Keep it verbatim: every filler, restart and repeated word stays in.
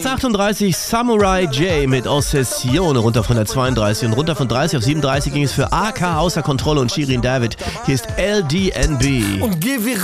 Platz achtunddreißig, Samurai J mit Ossessione, runter von der zweiunddreißig und runter von dreißig auf siebenunddreißig ging es für A K außer Kontrolle und Shirin David. Hier ist L D N B. Und geh